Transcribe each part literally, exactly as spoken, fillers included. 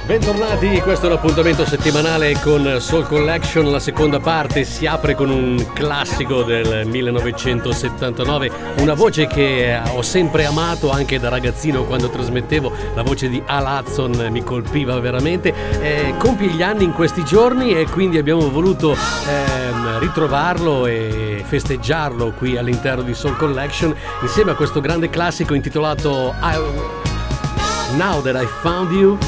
Bentornati, questo è l'appuntamento settimanale con Soul Collection. La seconda parte si apre con un classico del millenovecentosettantanove, una voce che ho sempre amato anche da ragazzino quando trasmettevo. La voce di Al Hudson mi colpiva veramente. Eh, compie gli anni in questi giorni e quindi abbiamo voluto ehm, ritrovarlo e festeggiarlo qui all'interno di Soul Collection insieme a questo grande classico intitolato I... Now That I Found You,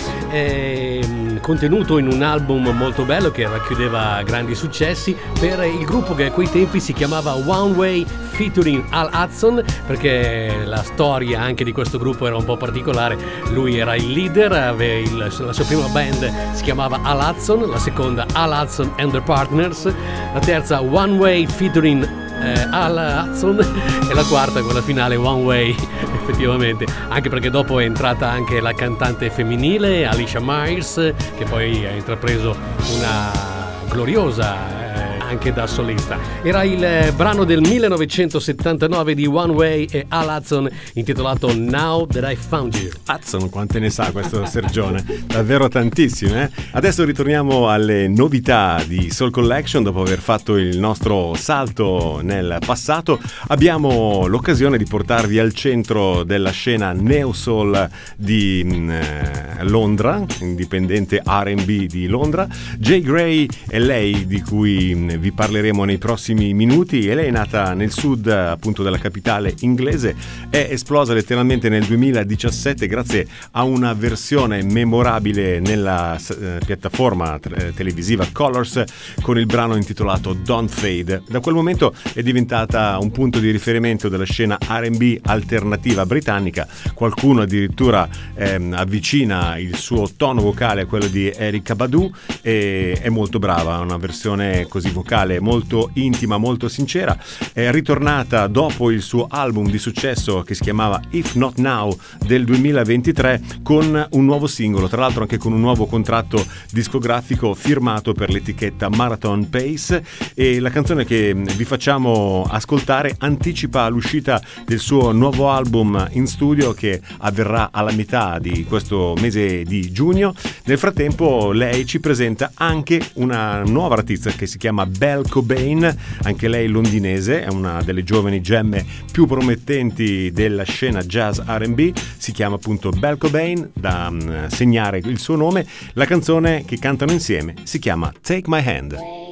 eh, contenuto in un album molto bello che racchiudeva grandi successi per il gruppo che a quei tempi si chiamava One Way featuring Al Hudson, perché la storia anche di questo gruppo era un po' particolare. Lui era il leader, aveva il, la sua prima band si chiamava Al Hudson, la seconda Al Hudson and the Partners, la terza One Way featuring eh, Al Hudson e la quarta, quella finale, One Way effettivamente, anche perché dopo è entrata anche la cantante femminile Alicia Myers, che poi ha intrapreso una gloriosa anche da solista. Era il brano del millenovecentosettantanove di One Way e Al Hudson intitolato Now That I Found You. Hudson, quante ne sa questo Sergione? Davvero tantissime, eh? Adesso ritorniamo alle novità di Soul Collection. Dopo aver fatto il nostro salto nel passato, abbiamo l'occasione di portarvi al centro della scena neo soul di eh, Londra, indipendente R and B di Londra. Jay Gray è lei di cui vi parleremo nei prossimi minuti, e lei è nata nel sud appunto della capitale inglese, è esplosa letteralmente nel duemiladiciassette grazie a una versione memorabile nella eh, piattaforma t- televisiva Colors con il brano intitolato Don't Fade. Da quel momento è diventata un punto di riferimento della scena R and B alternativa britannica. Qualcuno addirittura ehm, avvicina il suo tono vocale a quello di Erykah Badu, e è molto brava, una versione così vocale molto intima, molto sincera. È ritornata dopo il suo album di successo che si chiamava If Not Now del duemilaventitré con un nuovo singolo, tra l'altro anche con un nuovo contratto discografico firmato per l'etichetta Marathon Pace, e la canzone che vi facciamo ascoltare anticipa l'uscita del suo nuovo album in studio che avverrà alla metà di questo mese di giugno. Nel frattempo lei ci presenta anche una nuova artista che si chiama Belle Cobain, anche lei londinese, è una delle giovani gemme più promettenti della scena jazz R and B, si chiama appunto Belle Cobain, da um, segnare il suo nome. La canzone che cantano insieme si chiama Take My Hand.